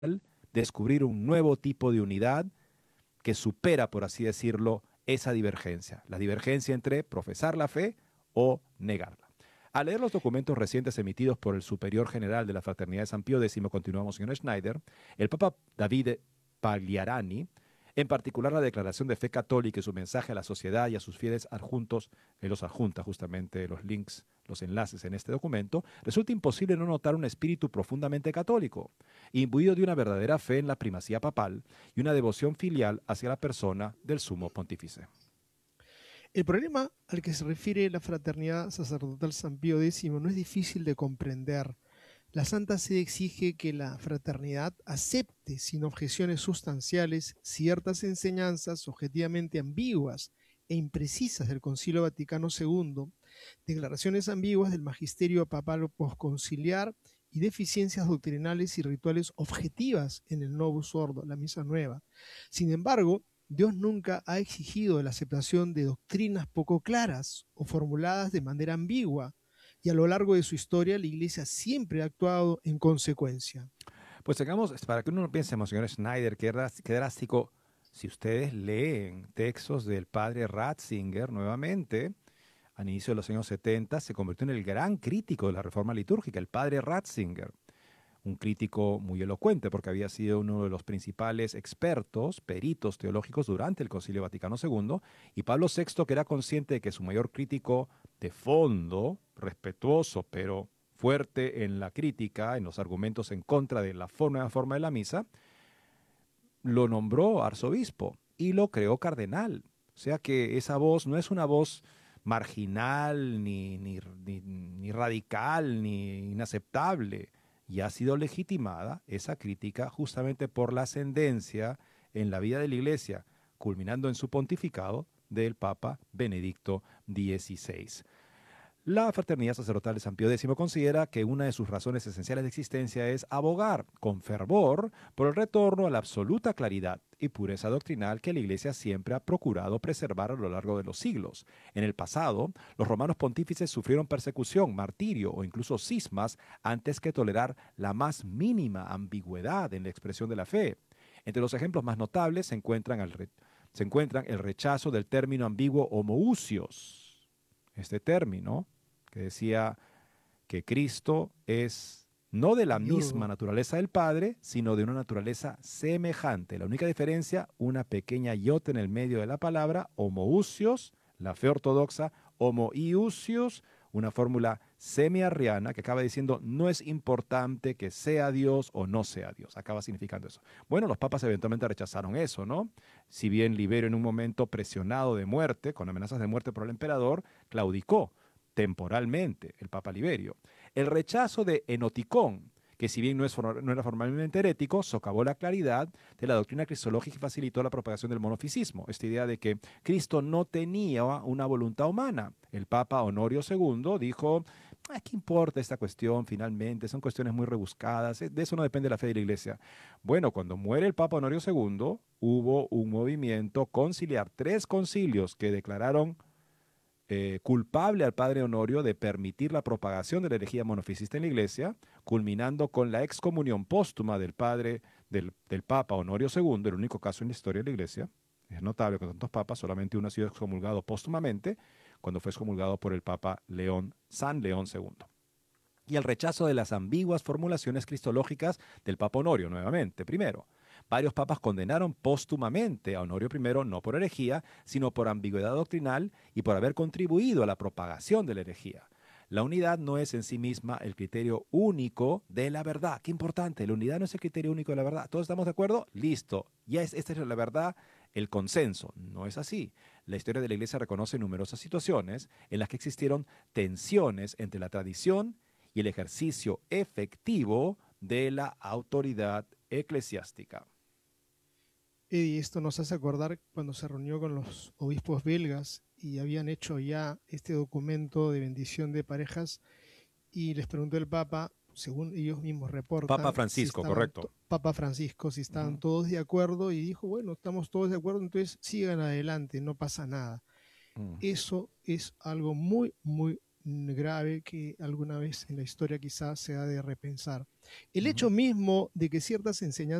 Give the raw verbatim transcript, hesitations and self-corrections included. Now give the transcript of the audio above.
descubrir un nuevo tipo de unidad que supera, por así decirlo, esa divergencia, la divergencia entre profesar la fe o negarla. Al leer los documentos recientes emitidos por el Superior General de la Fraternidad de San Pío X, continuamos, señor Schneider, el Papa David Pagliarani, en particular la declaración de fe católica y su mensaje a la sociedad y a sus fieles adjuntos, él los adjunta justamente los links, los enlaces en este documento, resulta imposible no notar un espíritu profundamente católico, imbuido de una verdadera fe en la primacía papal y una devoción filial hacia la persona del sumo pontífice. El problema al que se refiere la Fraternidad Sacerdotal San Pío X no es difícil de comprender. La Santa Sede exige que la fraternidad acepte sin objeciones sustanciales ciertas enseñanzas objetivamente ambiguas e imprecisas del Concilio Vaticano segundo, declaraciones ambiguas del magisterio papal posconciliar y deficiencias doctrinales y rituales objetivas en el Novus Ordo, la Misa Nueva. Sin embargo, Dios nunca ha exigido la aceptación de doctrinas poco claras o formuladas de manera ambigua, y a lo largo de su historia la Iglesia siempre ha actuado en consecuencia. Pues tengamos, para que uno no piense, señor Schneider, qué, qué drástico, si ustedes leen textos del padre Ratzinger nuevamente, al inicio de los años setenta, se convirtió en el gran crítico de la reforma litúrgica, el padre Ratzinger, un crítico muy elocuente porque había sido uno de los principales expertos, peritos teológicos durante el Concilio Vaticano segundo, y Pablo sexto, que era consciente de que su mayor crítico de fondo, respetuoso pero fuerte en la crítica, en los argumentos en contra de la forma, forma de la misa, lo nombró arzobispo y lo creó cardenal. O sea que esa voz no es una voz marginal, ni, ni, ni, ni radical, ni inaceptable. Y ha sido legitimada esa crítica justamente por la ascendencia en la vida de la Iglesia, culminando en su pontificado del Papa Benedicto dieciséis. La Fraternidad Sacerdotal de San Pío X considera que una de sus razones esenciales de existencia es abogar con fervor por el retorno a la absoluta claridad y pureza doctrinal que la Iglesia siempre ha procurado preservar a lo largo de los siglos. En el pasado, los romanos pontífices sufrieron persecución, martirio o incluso cismas antes que tolerar la más mínima ambigüedad en la expresión de la fe. Entre los ejemplos más notables se encuentran el, re se encuentran el rechazo del término ambiguo homoousios, este término que decía que Cristo es no de la misma Demiurgo. naturaleza del Padre, sino de una naturaleza semejante. La única diferencia, una pequeña iota en el medio de la palabra, homoousios, la fe ortodoxa, homoiousios, una fórmula semiarriana que acaba diciendo no es importante que sea Dios o no sea Dios, acaba significando eso. Bueno, los papas eventualmente rechazaron eso, ¿no? Si bien Liberio en un momento presionado de muerte, con amenazas de muerte por el emperador, claudicó temporalmente el Papa Liberio. El rechazo de Enoticón, que si bien no, es, no era formalmente herético, socavó la claridad de la doctrina cristológica y facilitó la propagación del monofisismo, esta idea de que Cristo no tenía una voluntad humana. El Papa Honorio segundo dijo, ¿qué importa esta cuestión finalmente? Son cuestiones muy rebuscadas, de eso no depende la fe de la Iglesia. Bueno, cuando muere el Papa Honorio segundo, hubo un movimiento conciliar, tres concilios que declararon eh, culpable al padre Honorio de permitir la propagación de la herejía monofisista en la Iglesia, culminando con la excomunión póstuma del padre del, del Papa Honorio segundo, el único caso en la historia de la Iglesia. Es notable que con tantos papas solamente uno ha sido excomulgado póstumamente, cuando fue excomulgado por el Papa León, San León segundo. Y el rechazo de las ambiguas formulaciones cristológicas del Papa Honorio, nuevamente. Primero, varios papas condenaron póstumamente a Honorio primero no por herejía, sino por ambigüedad doctrinal y por haber contribuido a la propagación de la herejía. La unidad no es en sí misma el criterio único de la verdad. Qué importante, la unidad no es el criterio único de la verdad. ¿Todos estamos de acuerdo? Listo. Ya es, esta es la verdad, el consenso. No es así. La historia de la Iglesia reconoce numerosas situaciones en las que existieron tensiones entre la tradición y el ejercicio efectivo de la autoridad eclesiástica. Eddie, esto nos hace acordar cuando se reunió con los obispos belgas y habían hecho ya este documento de bendición de parejas y les preguntó el Papa, según ellos mismos Papa reportan, si Francisco, estaban, correcto. Papa Francisco, si Uh estaban -huh. todos de acuerdo y dijo, bueno, estamos todos de acuerdo, entonces sigan adelante, no pasa nada. Mm. Eso es algo muy, muy grave que alguna vez en la historia quizás se ha de repensar. El Ujú. hecho mismo de que ciertas enseñanzas